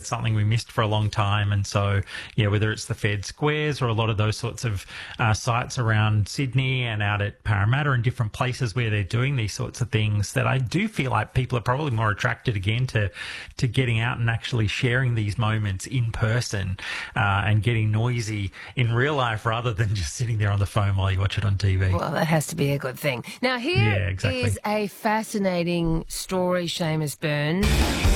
it's something we missed for a long time. And so, yeah, whether it's the Fed Squares or a lot of those sorts of sites around Sydney and out at Parramatta and different places where they're doing these sorts of things, that I do feel like people are probably more attracted again to getting out and actually sharing these moments in person and getting noisy in real life rather than just sitting there on the phone while you watch it on TV. Well, that has to be a good thing. Now, here is a fascinating story, Seamus Byrne.